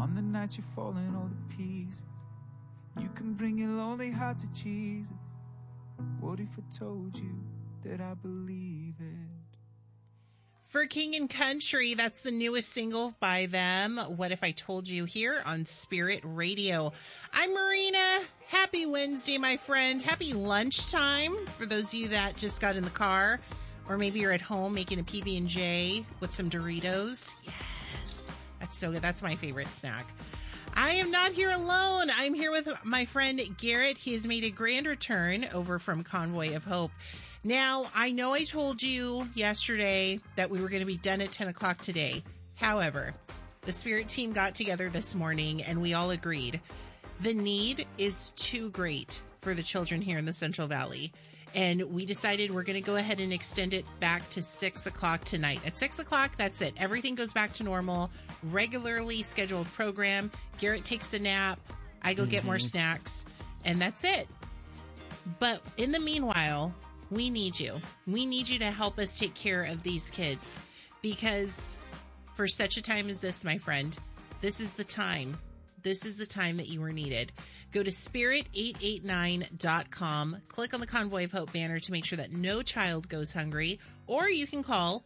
On the night you're falling all to pieces, you can bring your lonely heart to Jesus. What if I told you that I believe it? For King and Country, that's the newest single by them. What If I Told You, here on Spirit Radio. I'm Marina. Happy Wednesday, my friend. Happy lunchtime for those of you that just got in the car. Or maybe you're at home making a PB&J with some Doritos. Yes, that's so good. That's my favorite snack. I am not here alone. I'm here with my friend Garrett. He has made a grand return over from Convoy of Hope. Now, I know I told you yesterday that we were going to be done at 10 o'clock today. However, the Spirit team got together this morning and we all agreed the need is too great for the children here in the Central Valley. And we decided we're going to go ahead and extend it back to 6 o'clock tonight. At 6 o'clock, that's it. Everything goes back to normal, regularly scheduled program. Garrett takes a nap. I go get more snacks, and that's it. But in the meanwhile, we need you. We need you to help us take care of these kids, because for such a time as this, my friend, this is the time. This is the time that you are needed. Go to spirit889.com, click on the Convoy of Hope banner to make sure that no child goes hungry, or you can call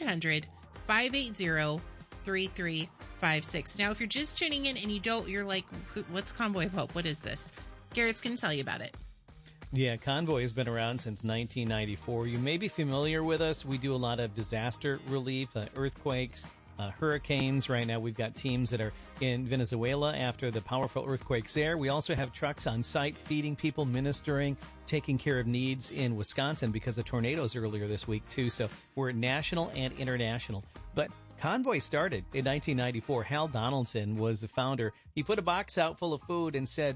800-580-3356. Now, if you're just tuning in and you're like, what's Convoy of Hope? What is this? Garrett's going to tell you about it. Yeah, Convoy has been around since 1994. You may be familiar with us. We do a lot of disaster relief, earthquakes, hurricanes. Right now, we've got teams that are in Venezuela after the powerful earthquakes there. We also have trucks on site feeding people, ministering, taking care of needs in Wisconsin because of tornadoes earlier this week, too. So we're national and international. But Convoy started in 1994. Hal Donaldson was the founder. He put a box out full of food and said,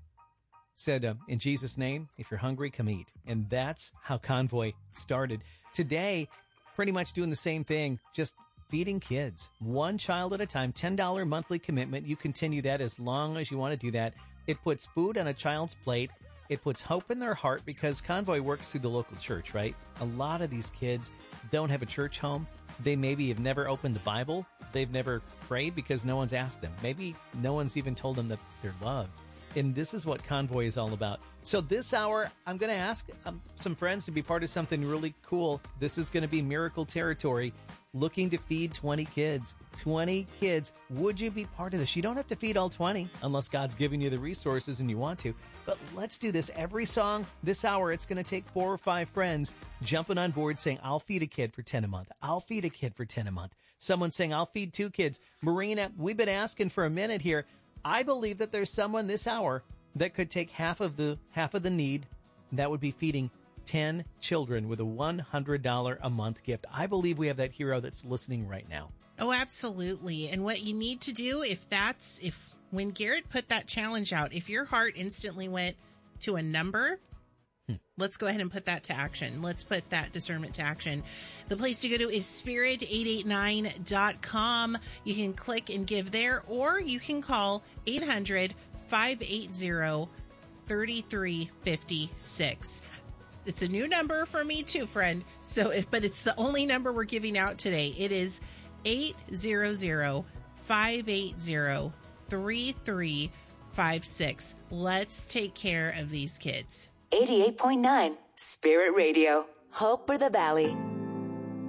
in Jesus' name, if you're hungry, come eat. And that's how Convoy started. Today, pretty much doing the same thing, just feeding kids, one child at a time, $10 monthly commitment. You continue that as long as you want to do that. It puts food on a child's plate. It puts hope in their heart because Convoy works through the local church, right? A lot of these kids don't have a church home. They maybe have never opened the Bible. They've never prayed because no one's asked them. Maybe no one's even told them that they're loved. And this is what Convoy is all about. So this hour, I'm going to ask some friends to be part of something really cool. This is going to be miracle territory, looking to feed 20 kids. 20 kids. Would you be part of this? You don't have to feed all 20 unless God's giving you the resources and you want to. But let's do this. Every song this hour, it's going to take 4 or 5 friends jumping on board saying, I'll feed a kid for 10 a month. I'll feed a kid for 10 a month. Someone saying, I'll feed 2 kids. Marina, we've been asking for a minute here. I believe that there's someone this hour that could take half of the need. That would be feeding 10 children with a $100 a month gift. I believe we have that hero that's listening right now. Oh, absolutely. And what you need to do, if when Garrett put that challenge out, if your heart instantly went to a number, let's go ahead and put that to action. Let's put that discernment to action. The place to go to is spirit889.com. You can click and give there, or you can call 800-580-3356. It's a new number for me too, friend. But it's the only number we're giving out today. It is 800-580-3356. Let's take care of these kids. 88.9 Spirit Radio. Hope for the Valley.